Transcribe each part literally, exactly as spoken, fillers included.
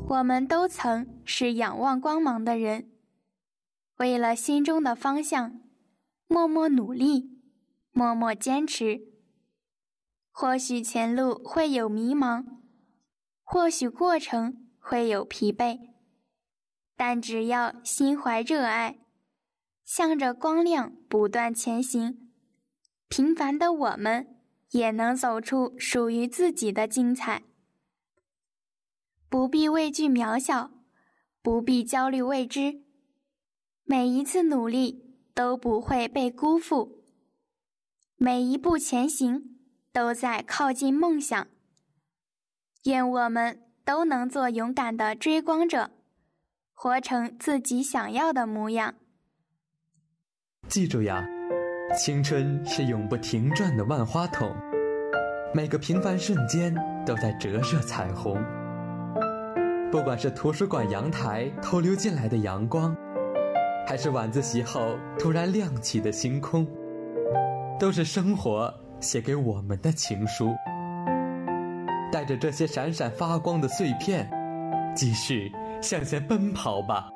我们都曾是仰望光芒的人，为了心中的方向，默默努力，默默坚持。或许前路会有迷茫，或许过程会有疲惫，但只要心怀热爱，向着光亮不断前行，平凡的我们也能走出属于自己的精彩。不必畏惧渺小，不必焦虑未知，每一次努力都不会被辜负，每一步前行都在靠近梦想。愿我们都能做勇敢的追光者，活成自己想要的模样。 记住呀，青春是永不停转的万花筒，每个平凡瞬间都在折射彩虹。不管是图书馆阳台透流进来的阳光，还是晚自习后突然亮起的星空，都是生活写给我们的情书。带着这些闪闪发光的碎片，继续向前奔跑吧。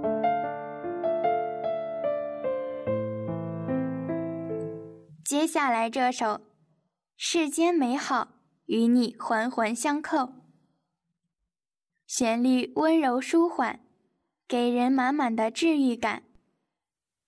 接下来这首《世间美好与你环环相扣》，旋律温柔舒缓，给人满满的治愈感。